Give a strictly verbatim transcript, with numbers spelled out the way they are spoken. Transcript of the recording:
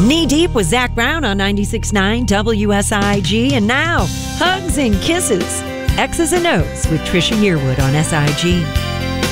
Knee Deep with Zach Brown on ninety-six point nine W S I G. And now, Hugs and Kisses, X's and O's with Trisha Yearwood on S I G.